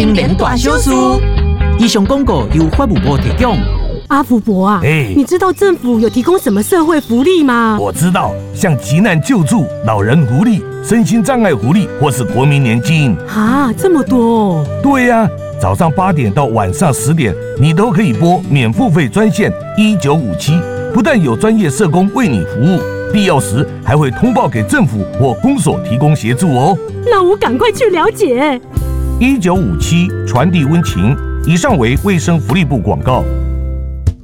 青年大小事。以上广告由法务部提供。 阿福伯啊，你知道政府有提供什么社会福利吗？ 我知道，像急难救助、老人福利、身心障碍福利，或是国民年金。 啊，这么多哦！ 对呀，早上8点到晚上10点，你都可以拨免付费专线1957，不但有专业社工为你服务，必要时还会通报给政府或公所提供协助哦。 那我赶快去了解。 1957传递温情。以上为卫生福利部广告。